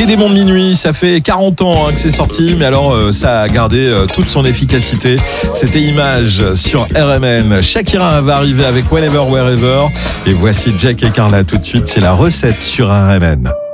Les Démons de Minuit, ça fait 40 ans que c'est sorti, mais alors ça a gardé toute son efficacité. C'était Image sur RMN. Shakira va arriver avec Whenever, Wherever. Et voici Jack et Carla tout de suite, c'est la recette sur RMN.